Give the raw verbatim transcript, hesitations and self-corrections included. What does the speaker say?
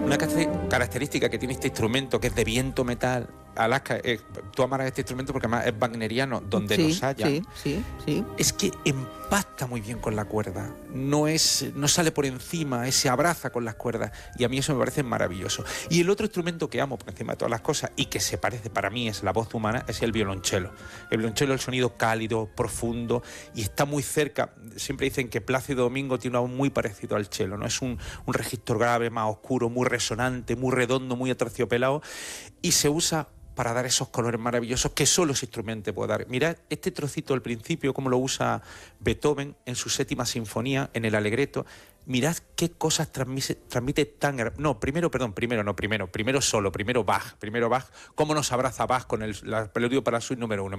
Una característica que tiene este instrumento, que es de viento metal, Alaska, eh, tú amarás este instrumento porque además es wagneriano, donde sí, los haya, sí, sí, sí. es que empasta muy bien con la cuerda, no, es, no sale por encima, eh, se abraza con las cuerdas, y a mí eso me parece maravilloso. Y el otro instrumento que amo por encima de todas las cosas, y que se parece para mí, es la voz humana, es el violonchelo. El violonchelo es el sonido cálido, profundo, y está muy cerca. Siempre dicen que Plácido Domingo tiene una voz muy parecido al cello, ¿no? Es un, un registro grave, más oscuro, muy resonante, muy redondo, muy aterciopelado, y se usa para dar esos colores maravillosos que solo ese instrumento puede dar. Mirad este trocito al principio, cómo lo usa Beethoven en su séptima sinfonía, en el Allegretto. Mirad qué cosas transmite, transmite tan... No, primero, perdón, primero, no, primero, primero solo, primero Bach, primero Bach, cómo nos abraza Bach con el la preludio para la suite número uno.